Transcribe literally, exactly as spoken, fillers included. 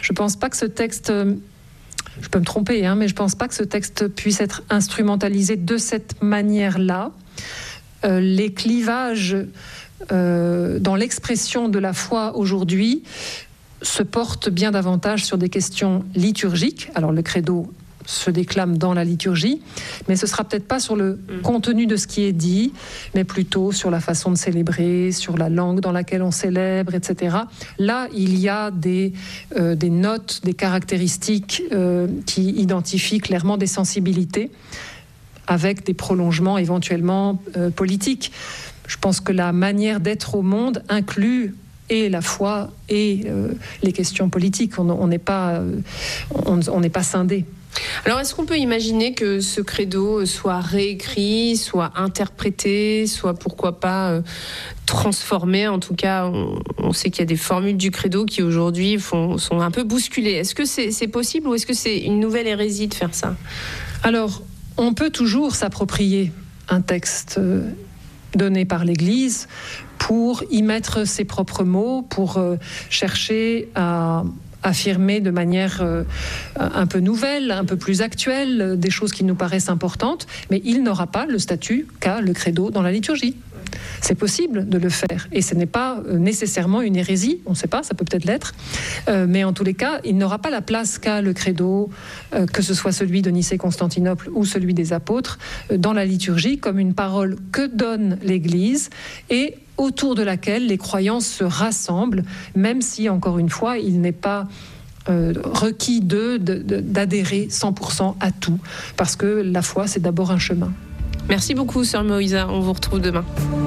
Je ne pense pas que ce texte... Je peux me tromper, hein, mais je ne pense pas que ce texte puisse être instrumentalisé de cette manière-là. Euh, les clivages euh, dans l'expression de la foi aujourd'hui se portent bien davantage sur des questions liturgiques. Alors le credo se déclame dans la liturgie, mais ce ne sera peut-être pas sur le contenu de ce qui est dit, mais plutôt sur la façon de célébrer, sur la langue dans laquelle on célèbre, et cetera. Là, il y a des, euh, des notes, des caractéristiques euh, qui identifient clairement des sensibilités, avec des prolongements éventuellement euh, politiques. Je pense que la manière d'être au monde inclut et la foi et euh, les questions politiques. On n'est pas, euh, on, on n'est pas scindé. Alors, est-ce qu'on peut imaginer que ce credo soit réécrit, soit interprété, soit pourquoi pas euh, transformé ? En tout cas, on, on sait qu'il y a des formules du credo qui aujourd'hui font, sont un peu bousculées. Est-ce que c'est, c'est possible ou est-ce que c'est une nouvelle hérésie de faire ça ? Alors, on peut toujours s'approprier un texte donné par l'Église pour y mettre ses propres mots, pour euh, chercher à affirmer de manière euh, un peu nouvelle, un peu plus actuelle, des choses qui nous paraissent importantes, mais il n'aura pas le statut qu'a le credo dans la liturgie. C'est possible de le faire, et ce n'est pas nécessairement une hérésie, on ne sait pas, ça peut peut-être l'être, euh, mais en tous les cas, il n'aura pas la place qu'a le credo, euh, que ce soit celui de Nicée-Constantinople ou celui des apôtres, euh, dans la liturgie, comme une parole que donne l'Église, et autour de laquelle les croyants se rassemblent, même si, encore une fois, il n'est pas euh, requis d'eux de, de, d'adhérer cent pour cent à tout, parce que la foi, c'est d'abord un chemin. Merci beaucoup, sœur Moïsa. On vous retrouve demain.